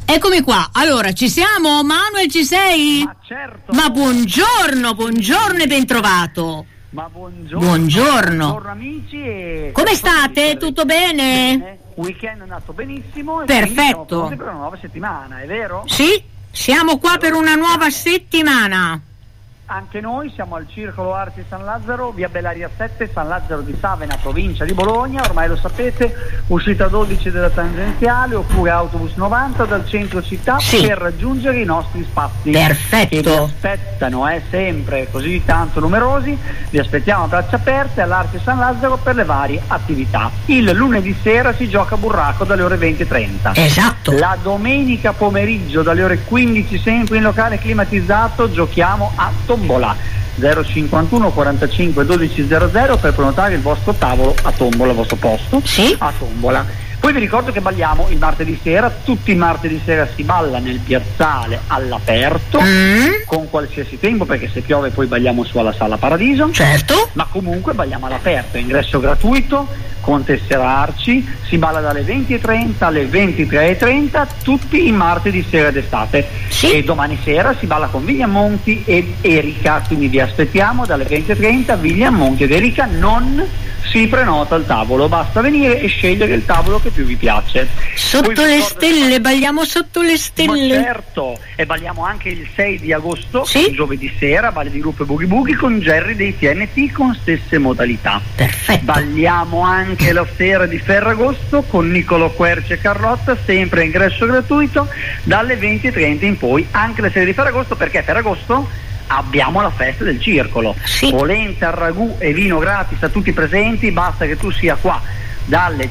Eccomi qua, allora ci siamo? Manuel, ci sei? Ma certo. Ma buongiorno e bentrovato. Ma buongiorno. Buongiorno Amici. E come state? Tutto bene? Weekend è andato benissimo. E perfetto. siamo pronti per una nuova settimana, è vero? Sì, siamo qua per una nuova settimana. Anche noi siamo al Circolo Arti San Lazzaro, via Bellaria 7, San Lazzaro di Savena, provincia di Bologna, ormai lo sapete, uscita 12 della tangenziale oppure autobus 90 dal centro città, sì, per raggiungere i nostri spazi. Perfetto. Che vi aspettano, sempre così tanto numerosi, vi aspettiamo a braccia aperte all'Arti San Lazzaro per le varie attività. Il lunedì sera si gioca a burraco dalle ore 20:30. Esatto. La domenica pomeriggio dalle ore 15 sempre in locale climatizzato giochiamo a tombola 051 45 12 00 per prenotare il vostro tavolo a tombola, il vostro posto a tombola. Poi vi ricordo che balliamo il martedì sera, tutti i martedì sera si balla nel piazzale all'aperto con qualsiasi tempo, perché se piove poi balliamo su alla Sala Paradiso, certo, ma comunque balliamo all'aperto, ingresso gratuito con tesserarci, si balla dalle 20:30 alle 23:30 tutti i martedì sera d'estate, e domani sera si balla con William Monti ed Erika, quindi vi aspettiamo dalle 20:30, William Monti ed Erika. Non si prenota il tavolo, basta venire e scegliere il tavolo che più vi piace. Sotto le stelle, balliamo sotto le stelle. Ma certo, e balliamo anche il 6 di agosto, giovedì sera, balli di gruppo e Boogie Boogie con Jerry dei TNT con stesse modalità. Perfetto. Balliamo anche la sera di Ferragosto con Niccolò Querci e Carlotta, sempre a ingresso gratuito dalle 20:30 in poi, anche la sera di Ferragosto, perché Ferragosto abbiamo la festa del circolo, polenta, ragù e vino gratis a tutti i presenti, basta che tu sia qua dalle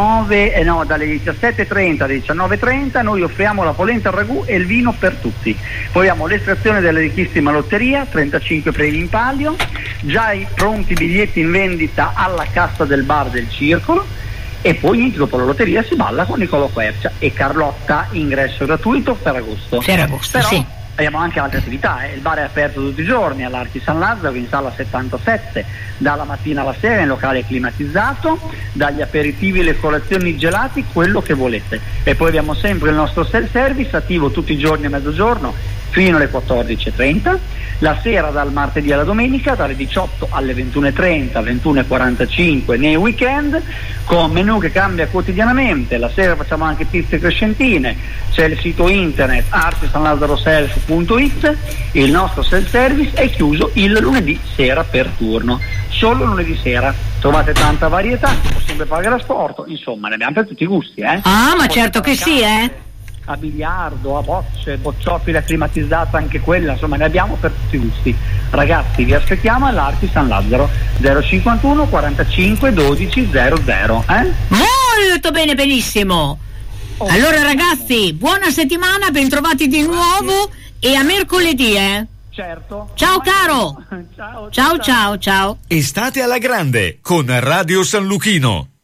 17:30 alle 19:30, noi offriamo la polenta, il ragù e il vino per tutti. Poi abbiamo l'estrazione della ricchissima lotteria, 35 premi in palio, già i pronti biglietti in vendita alla cassa del bar del circolo, e poi dopo la lotteria si balla con Niccolò Quercia e Carlotta, ingresso gratuito Ferragosto. Però abbiamo anche altre attività, il bar è aperto tutti i giorni all'Arti San Lazzaro in sala 77, dalla mattina alla sera in locale climatizzato, dagli aperitivi, le colazioni, i gelati, quello che volete. E poi abbiamo sempre il nostro self-service attivo tutti i giorni a mezzogiorno fino alle 14:30, la sera dal martedì alla domenica dalle 18 alle 21:30, 21:45 nei weekend, con menù che cambia quotidianamente. La sera facciamo anche pizze crescentine, c'è il sito internet artisanlazzaroself.it, il nostro self-service è chiuso il lunedì sera per turno, solo lunedì sera. Trovate tanta varietà, si può sempre pagare a sport, insomma ne abbiamo per tutti i gusti. Ah, ma certo che sì, a biliardo, a bocce, bocciofila climatizzata anche quella, insomma ne abbiamo per tutti i gusti. Ragazzi, vi aspettiamo all'Arti San Lazzaro 051 45 12 00. Molto bene, benissimo. Allora ragazzi, buona settimana, bentrovati di nuovo e a mercoledì, Certo. Ciao caro. Ciao. Estate alla grande con Radio San Luchino.